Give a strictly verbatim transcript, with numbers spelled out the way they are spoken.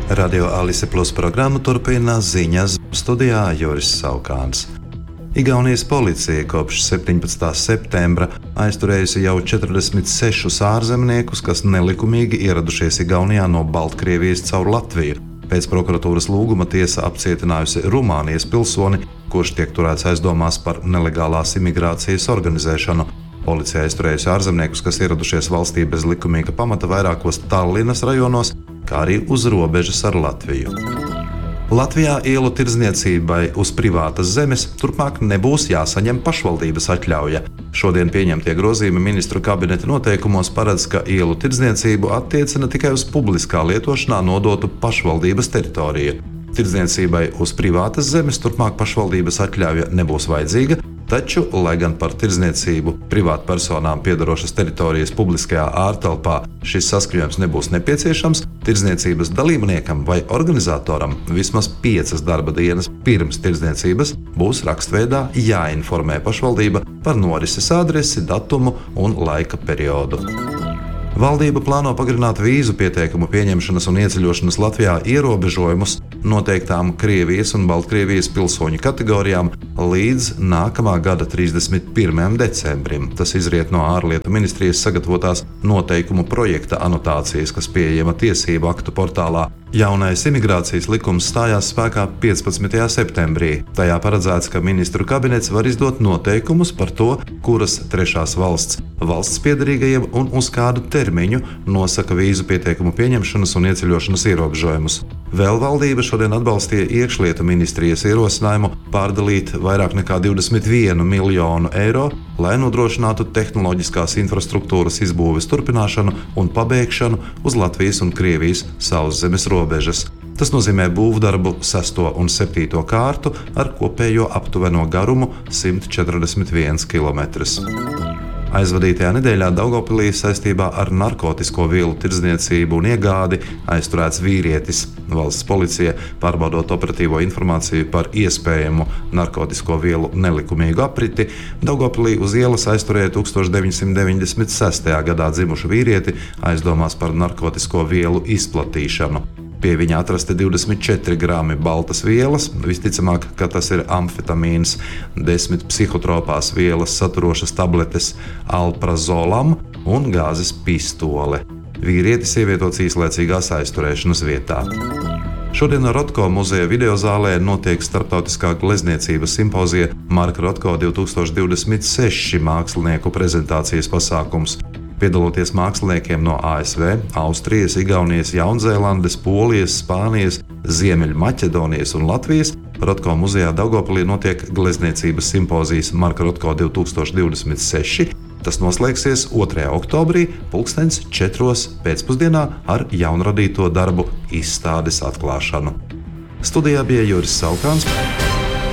Radio Alise Plus programmu turpina ziņas, studijā Juris Saukāns. Igaunijas policija kopš septiņpadsmitā septembra aizturējusi jau četrdesmit sešus ārzemniekus, kas nelikumīgi ieradušies Igaunijā no Baltkrievijas caur Latviju. Pēc prokuratūras lūguma tiesa apcietinājusi Rumānijas pilsoni, kurš tiek turēts aizdomās par nelegālās imigrācijas organizēšanu. Policija aizturējusi ārzemniekus, kas ieradušies valstī bez likumīga pamata vairākos Tallinas rajonos, kā arī uz robežas ar Latviju. Latvijā ielu tirdzniecībai uz privātas zemes turpmāk nebūs jāsaņem pašvaldības atļauja. Šodien pieņemtie grozījumi ministru kabineta noteikumos paredz, ka ielu tirdzniecību attiecina tikai uz publiskā lietošanā nodotu pašvaldības teritoriju. Tirdzniecībai uz privātas zemes turpmāk pašvaldības atļauja nebūs vajadzīga, taču, lai gan par tirdzniecību privātpersonām piedarošas teritorijas publiskajā ārtelpā šis saskaņojums nebūs nepieciešams, tirdzniecības dalībniekam vai organizatoram vismaz piecas darba dienas pirms tirdzniecības būs rakstveidā jāinformē pašvaldība par norises adresi, datumu un laika periodu. Valdība plāno pagarināt vīzu pieteikumu pieņemšanas un ieceļošanas Latvijā ierobežojumus noteiktām Krievijas un Baltkrievijas pilsoņu kategorijām līdz nākamā gada trīsdesmit pirmajam decembrim. Tas izriet no ārlietu ministrijas sagatavotās noteikumu projekta anotācijas, kas pieejama tiesību aktu portālā. Jaunais imigrācijas likums stājās spēkā piecpadsmitajā septembrī. Tajā paredzēts, ka ministru kabinets var izdot noteikumus par to, kuras trešās valsts valsts piederīgajiem un uz kādu termiņu nosaka vīzu pieteikumu pieņemšanas un ieceļošanas ierobežojumus. Vēl valdība šodien atbalstīja iekšlietu ministrijas ierosinājumu pārdalīt vairāk nekā divdesmit vienu miljonu eiro, lai nodrošinātu tehnoloģiskās infrastruktūras izbūves turpināšanu un pabeigšanu uz Latvijas un Krievijas sauszemes robežas. Tas nozīmē būvdarbu sesto un septīto kārtu ar kopējo aptuveno garumu simt četrdesmit viens kilometrs. Aizvadītajā nedēļā Daugavpilī saistībā ar narkotisko vielu tirdzniecību un iegādi aizturēts vīrietis. Valsts policija, pārbaudot operatīvo informāciju par iespējamu narkotisko vielu nelikumīgu apriti, Daugavpilī uz ielas aizturēja tuksstoš deviņsimt deviņdesmit sestajā gadā dzimušu vīrieti aizdomās par narkotisko vielu izplatīšanu. Pie viņa atrasti divdesmit četri grami baltas vielas, visticamāk, ka tas ir amfetamīns, desmit psihotropās vielas saturošas tabletes alprazolam un gāzes pistole. Vīrietis ievietots īslaicīgās aizturēšanas vietā. Šodien Rotko muzeja videozālē notiek starptautiskā glezniecības simpozija Marka Rotko divi tūkstoši divdesmit seši mākslinieku prezentācijas pasākums. Piedaloties māksliniekiem no A S V, Austrijas, Igaunijas, Jaunzēlandes, Polijas, Spānijas, Ziemeļmaķedonijas un Latvijas, Rotko muzejā Daugavpilī notiek glezniecības simpozijas Marka Rotko divi tūkstoši divdesmit seši. Tas noslēgsies otrajā oktobrī, pulkstens četros pēcpusdienā ar jaunradīto darbu izstādes atklāšanu. Studijā bija Juris Saukāns.